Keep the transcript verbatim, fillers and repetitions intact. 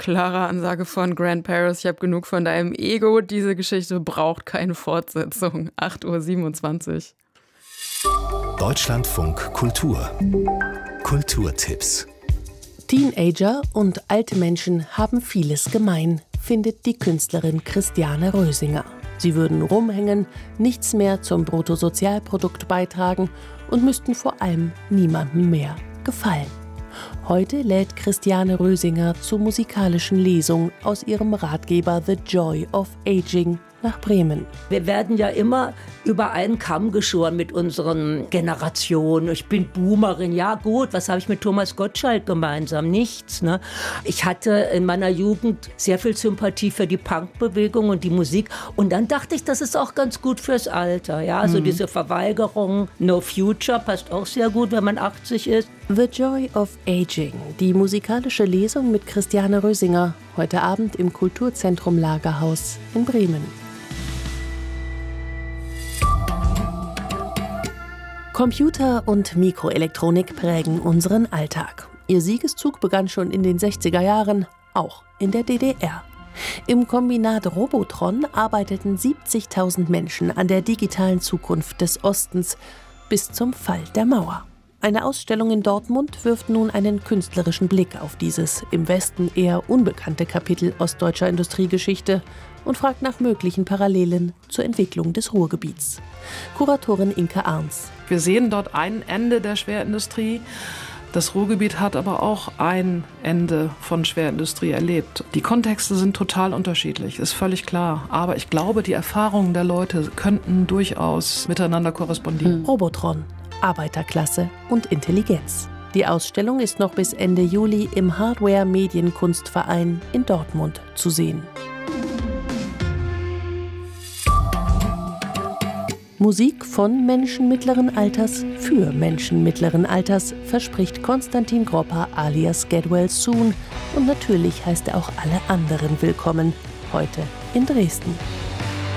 klare Ansage von Grant Paris. Ich habe genug von deinem Ego. Diese Geschichte braucht keine Fortsetzung. acht Uhr siebenundzwanzig. Deutschlandfunk Kultur. Kulturtipps. Teenager und alte Menschen haben vieles gemein, findet die Künstlerin Christiane Rösinger. Sie würden rumhängen, nichts mehr zum Bruttosozialprodukt beitragen und müssten vor allem niemandem mehr gefallen. Heute lädt Christiane Rösinger zur musikalischen Lesung aus ihrem Ratgeber The Joy of Aging nach Bremen. Wir werden ja immer über einen Kamm geschoren mit unseren Generationen. Ich bin Boomerin, ja gut, was habe ich mit Thomas Gottschalk gemeinsam? Nichts. Ne? Ich hatte in meiner Jugend sehr viel Sympathie für die Punkbewegung und die Musik. Und dann dachte ich, das ist auch ganz gut fürs Alter. Ja? Also mhm. diese Verweigerung, No Future, passt auch sehr gut, wenn man achtzig ist. The Joy of Aging, die musikalische Lesung mit Christiane Rösinger, heute Abend im Kulturzentrum Lagerhaus in Bremen. Computer und Mikroelektronik prägen unseren Alltag. Ihr Siegeszug begann schon in den sechziger Jahren, auch in der D D R. Im Kombinat Robotron arbeiteten siebzigtausend Menschen an der digitalen Zukunft des Ostens bis zum Fall der Mauer. Eine Ausstellung in Dortmund wirft nun einen künstlerischen Blick auf dieses im Westen eher unbekannte Kapitel ostdeutscher Industriegeschichte und fragt nach möglichen Parallelen zur Entwicklung des Ruhrgebiets. Kuratorin Inke Arns. Wir sehen dort ein Ende der Schwerindustrie. Das Ruhrgebiet hat aber auch ein Ende von Schwerindustrie erlebt. Die Kontexte sind total unterschiedlich, ist völlig klar. Aber ich glaube, die Erfahrungen der Leute könnten durchaus miteinander korrespondieren. Robotron, Arbeiterklasse und Intelligenz. Die Ausstellung ist noch bis Ende Juli im Hardware-Medienkunstverein in Dortmund zu sehen. Musik von Menschen mittleren Alters für Menschen mittleren Alters verspricht Konstantin Gropper alias Get Well Soon. Und natürlich heißt er auch alle anderen willkommen, heute in Dresden.